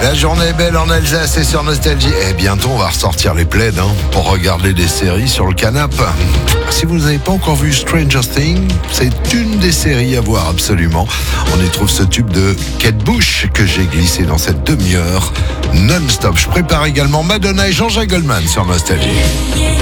La journée est belle en Alsace et sur Nostalgie. Et bientôt, on va ressortir les plaids pour regarder des séries sur le canapé. Si vous n'avez pas encore vu Stranger Things, c'est une des séries à voir absolument. On y trouve ce tube de Kate Bush que j'ai glissé dans cette demi-heure non-stop. Je prépare également Madonna et Jean-Jacques Goldman sur Nostalgie.